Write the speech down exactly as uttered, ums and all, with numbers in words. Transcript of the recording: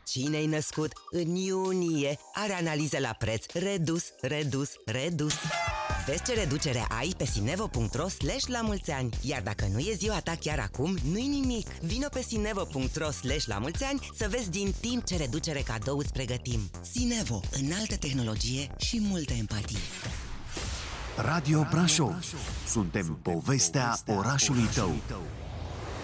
Cine-i născut în iunie are analize la preț redus, redus, redus. Vezi ce reducere ai pe sinevo punct ro slash la mulți ani. Iar dacă nu e ziua ta chiar acum, nu-i nimic. Vino pe sinevo punct ro slash la mulți ani să vezi din timp ce reducere cadou îți pregătim. Sinevo, înaltă tehnologie și multă empatie. Radio Brașov. Suntem povestea orașului tău.